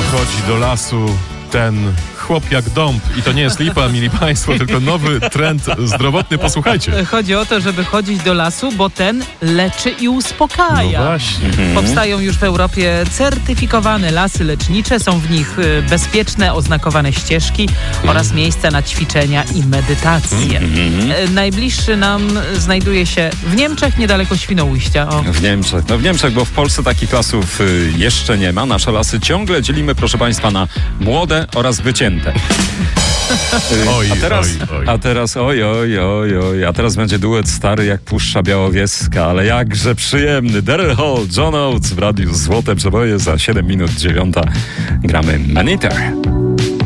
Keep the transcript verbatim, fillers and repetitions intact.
Wychodzi do lasu ten chłop jak dąb. I to nie jest lipa, mili państwo, tylko nowy trend zdrowotny. Posłuchajcie. Chodzi o to, żeby chodzić do lasu, bo ten leczy i uspokaja. No właśnie. Mhm. Powstają już w Europie certyfikowane lasy lecznicze. Są w nich bezpieczne, oznakowane ścieżki mhm. oraz miejsca na ćwiczenia i medytacje. Mhm. Najbliższy nam znajduje się w Niemczech, niedaleko Świnoujścia. O. W Niemczech. No w Niemczech, bo w Polsce takich lasów jeszcze nie ma. Nasze lasy ciągle dzielimy, proszę państwa, na młode oraz wycięte. Oj, a teraz, oj, oj. a teraz, oj, oj, oj, oj, a teraz będzie duet stary jak Puszcza Białowieska, ale jakże przyjemny. Daryl Hall, John Oates w radiu Złote Przeboje za siedem minut dziewiąta. Gramy Man Eater.